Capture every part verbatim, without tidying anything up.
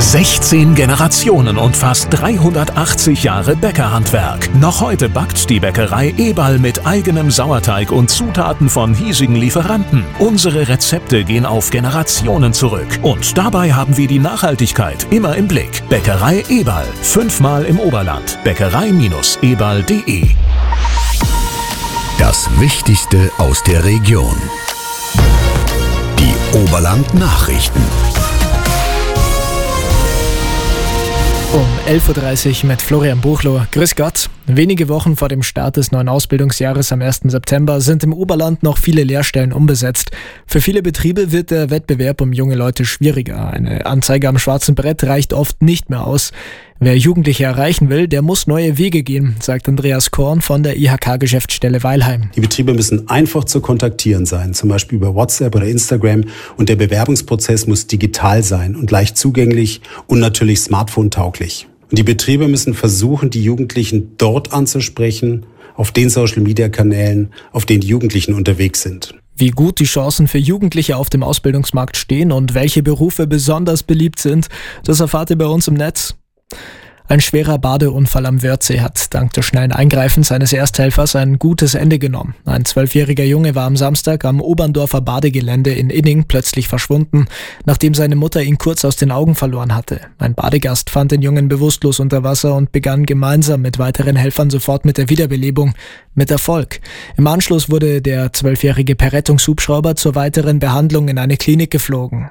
sechzehn Generationen und fast dreihundertachtzig Jahre Bäckerhandwerk. Noch heute backt die Bäckerei Eberl mit eigenem Sauerteig und Zutaten von hiesigen Lieferanten. Unsere Rezepte gehen auf Generationen zurück. Und dabei haben wir die Nachhaltigkeit immer im Blick. Bäckerei Eberl. Fünfmal im Oberland. Bäckerei Eberl punkt de. Das Wichtigste aus der Region. Die Oberland-Nachrichten. Um elf Uhr dreißig mit Florian Buchloh. Grüß Gott. Wenige Wochen vor dem Start des neuen Ausbildungsjahres am ersten September sind im Oberland noch viele Lehrstellen unbesetzt. Für viele Betriebe wird der Wettbewerb um junge Leute schwieriger. Eine Anzeige am schwarzen Brett reicht oft nicht mehr aus. Wer Jugendliche erreichen will, der muss neue Wege gehen, sagt Andreas Korn von der I H K-Geschäftsstelle Weilheim. Die Betriebe müssen einfach zu kontaktieren sein, zum Beispiel über WhatsApp oder Instagram. Und der Bewerbungsprozess muss digital sein und leicht zugänglich und natürlich smartphone-tauglich. Und die Betriebe müssen versuchen, die Jugendlichen dort anzusprechen, auf den Social-Media-Kanälen, auf denen die Jugendlichen unterwegs sind. Wie gut die Chancen für Jugendliche auf dem Ausbildungsmarkt stehen und welche Berufe besonders beliebt sind, das erfahrt ihr bei uns im Netz. Ein schwerer Badeunfall am Wörthsee hat dank des schnellen Eingreifens eines Ersthelfers ein gutes Ende genommen. Ein zwölfjähriger Junge war am Samstag am Oberndorfer Badegelände in Inning plötzlich verschwunden, nachdem seine Mutter ihn kurz aus den Augen verloren hatte. Ein Badegast fand den Jungen bewusstlos unter Wasser und begann gemeinsam mit weiteren Helfern sofort mit der Wiederbelebung. Mit Erfolg. Im Anschluss wurde der zwölfjährige per Rettungshubschrauber zur weiteren Behandlung in eine Klinik geflogen.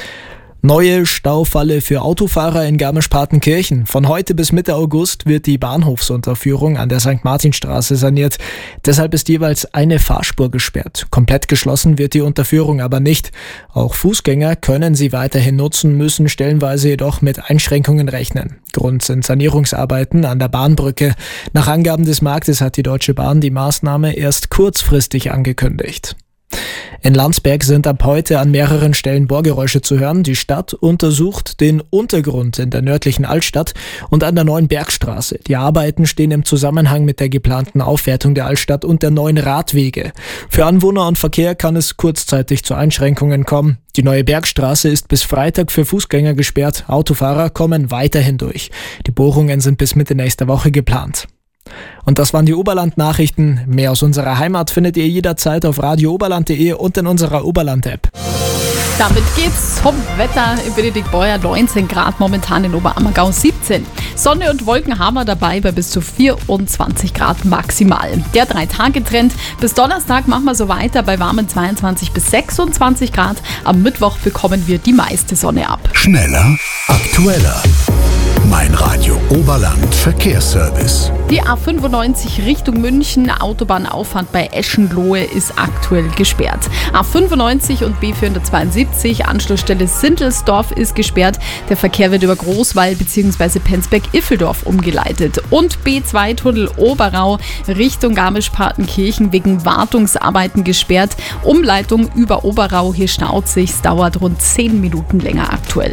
Neue Staufalle für Autofahrer in Garmisch-Partenkirchen. Von heute bis Mitte August wird die Bahnhofsunterführung an der Sankt Martinstraße saniert. Deshalb ist jeweils eine Fahrspur gesperrt. Komplett geschlossen wird die Unterführung aber nicht. Auch Fußgänger können sie weiterhin nutzen, müssen stellenweise jedoch mit Einschränkungen rechnen. Grund sind Sanierungsarbeiten an der Bahnbrücke. Nach Angaben des Marktes hat die Deutsche Bahn die Maßnahme erst kurzfristig angekündigt. In Landsberg sind ab heute an mehreren Stellen Bohrgeräusche zu hören. Die Stadt untersucht den Untergrund in der nördlichen Altstadt und an der neuen Bergstraße. Die Arbeiten stehen im Zusammenhang mit der geplanten Aufwertung der Altstadt und der neuen Radwege. Für Anwohner und Verkehr kann es kurzzeitig zu Einschränkungen kommen. Die neue Bergstraße ist bis Freitag für Fußgänger gesperrt. Autofahrer kommen weiterhin durch. Die Bohrungen sind bis Mitte nächster Woche geplant. Und das waren die Oberland-Nachrichten. Mehr aus unserer Heimat findet ihr jederzeit auf radio oberland punkt de und in unserer Oberland-App. Damit geht's zum Wetter. In Benediktbeuer neunzehn Grad, momentan in Oberammergau siebzehn. Sonne und Wolken haben wir dabei bei bis zu vierundzwanzig Grad maximal. Der Drei-Tage-Trend. Bis Donnerstag machen wir so weiter bei warmen zweiundzwanzig bis sechsundzwanzig Grad. Am Mittwoch bekommen wir die meiste Sonne ab. Schneller, aktueller. Mein Radio Oberland Verkehrsservice. Die A fünfundneunzig Richtung München, Autobahnauffahrt bei Eschenlohe ist aktuell gesperrt. A fünfundneunzig und B vierhundertzweiundsiebzig, Anschlussstelle Sintelsdorf ist gesperrt. Der Verkehr wird über Großwall bzw. Penzberg-Iffeldorf umgeleitet. Und B zwei Tunnel Oberau Richtung Garmisch-Partenkirchen wegen Wartungsarbeiten gesperrt. Umleitung über Oberau, hier staut sich's, dauert rund zehn Minuten länger aktuell.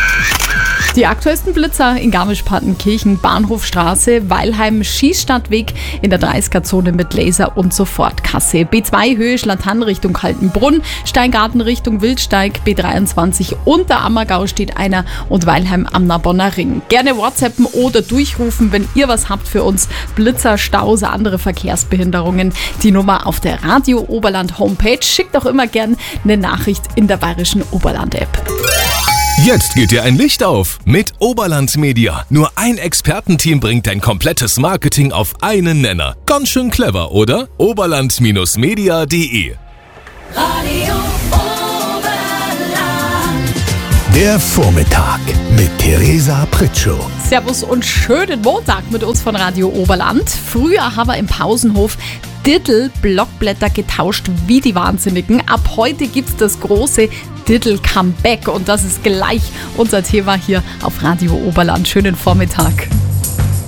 Die aktuellsten Blitzer in Garmisch-Partenkirchen, Bahnhofstraße, Weilheim, Schießstadtweg in der dreißiger-Zone mit Laser- und Sofortkasse. B zwei Höhe Schlantan Richtung Kaltenbrunn, Steingarten Richtung Wildsteig, B dreiundzwanzig Unterammergau steht einer und Weilheim am Narbonner Ring. Gerne WhatsAppen oder durchrufen, wenn ihr was habt für uns. Blitzer, Staus, andere Verkehrsbehinderungen. Die Nummer auf der Radio Oberland Homepage. Schickt auch immer gern eine Nachricht in der Bayerischen Oberland-App. Jetzt geht dir ein Licht auf mit Oberland Media. Nur ein Expertenteam bringt dein komplettes Marketing auf einen Nenner. Ganz schön clever, oder? oberland Media punkt de. Radio Oberland. Der Vormittag mit Theresa Pritschow. Servus und schönen Montag mit uns von Radio Oberland. Früher haben wir im Pausenhof Diddle-Blockblätter getauscht wie die Wahnsinnigen. Ab heute gibt's das große Diddle-Comeback und das ist gleich unser Thema hier auf Radio Oberland. Schönen Vormittag.